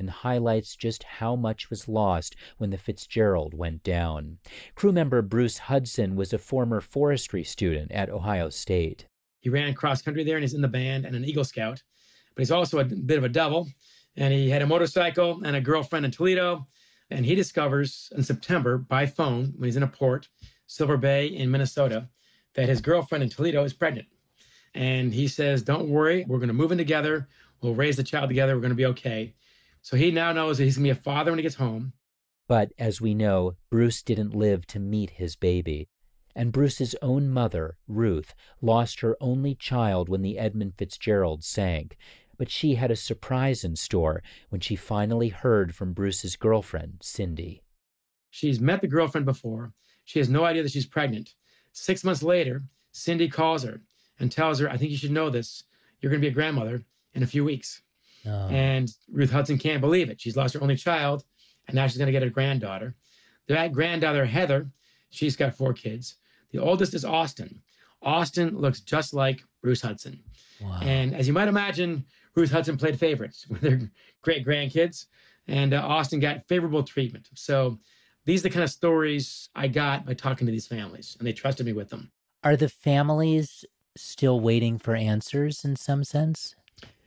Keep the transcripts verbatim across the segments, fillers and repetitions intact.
and highlights just how much was lost when the Fitzgerald went down. Crew member Bruce Hudson was a former forestry student at Ohio State. He ran cross country there, and he's in the band and an Eagle Scout. But he's also a bit of a devil, and he had a motorcycle and a girlfriend in Toledo. And he discovers in September by phone, when he's in a port, Silver Bay in Minnesota, that his girlfriend in Toledo is pregnant. And he says, don't worry, we're going to move in together. We'll raise the child together. We're going to be okay. So he now knows that he's going to be a father when he gets home. But as we know, Bruce didn't live to meet his baby. And Bruce's own mother, Ruth, lost her only child when the Edmund Fitzgerald sank. But she had a surprise in store when she finally heard from Bruce's girlfriend, Cindy. She's met the girlfriend before. She has no idea that she's pregnant. Six months later, Cindy calls her and tells her, I think you should know this. You're going to be a grandmother in a few weeks. Oh. And Ruth Hudson can't believe it. She's lost her only child, and now she's going to get a granddaughter. That granddaughter, Heather, she's got four kids. The oldest is Austin. Austin looks just like Bruce Hudson. Wow. And as you might imagine, Ruth Hudson played favorites with their great-grandkids, and uh, Austin got favorable treatment. So these are the kind of stories I got by talking to these families, and they trusted me with them. Are the families still waiting for answers in some sense?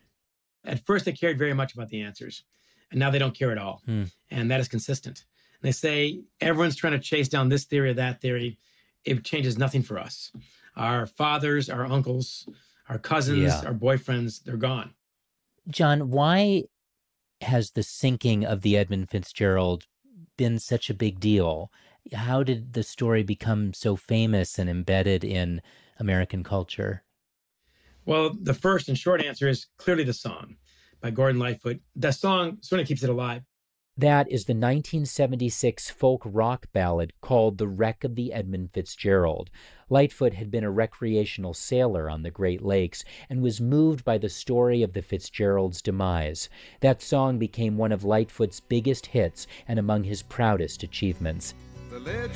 At first, they cared very much about the answers, and now they don't care at all. Hmm. And that is consistent. And they say, everyone's trying to chase down this theory or that theory. It changes nothing for us. Our fathers, our uncles, our cousins, yeah. our boyfriends, they're gone. John, why has the sinking of the Edmund Fitzgerald been such a big deal? How did the story become so famous and embedded in American culture? Well, the first and short answer is clearly the song by Gordon Lightfoot. The song sort of keeps it alive. That is the nineteen seventy-six folk rock ballad called The Wreck of the Edmund Fitzgerald. Lightfoot had been a recreational sailor on the Great Lakes and was moved by the story of the Fitzgerald's demise. That song became one of Lightfoot's biggest hits and among his proudest achievements. The legend